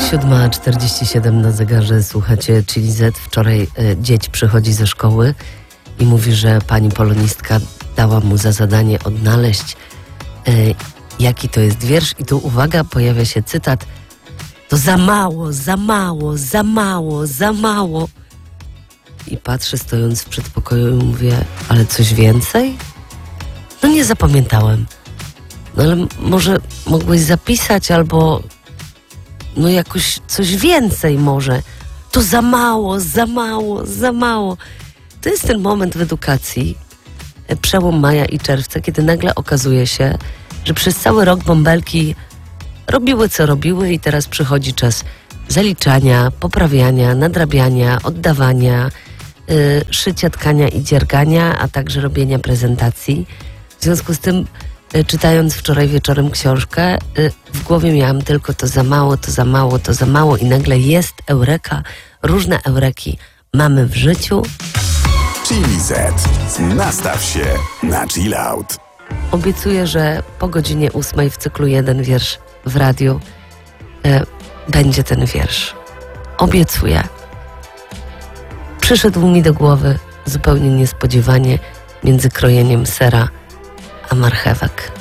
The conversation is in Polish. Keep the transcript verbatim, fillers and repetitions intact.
siódma czterdzieści siedem na zegarze, słuchacie Chili Z. Wczoraj y, dzieć przychodzi ze szkoły i mówi, że pani polonistka dała mu za zadanie odnaleźć y, jaki to jest wiersz. I tu uwaga, pojawia się cytat: to za mało, za mało, za mało, za mało. I patrzę, stojąc w przedpokoju, i mówię: ale coś więcej? No nie zapamiętałem. No ale może mogłeś zapisać albo no jakoś coś więcej może. To za mało, za mało, za mało. To jest ten moment w edukacji, przełom maja i czerwca, kiedy nagle okazuje się, że przez cały rok bąbelki robiły co robiły i teraz przychodzi czas zaliczania, poprawiania, nadrabiania, oddawania, yy, szycia, tkania i dziergania, a także robienia prezentacji. W związku z tym, yy, czytając wczoraj wieczorem książkę, yy, w głowie miałam tylko to za mało, to za mało, to za mało i nagle jest eureka, różne eureki mamy w życiu. Chili Z. Nastaw się na chill out. Obiecuję, że po godzinie ósmej w cyklu jeden wiersz w radiu e, będzie ten wiersz. Obiecuję. Przyszedł mi do głowy zupełnie niespodziewanie między krojeniem sera a marchewek.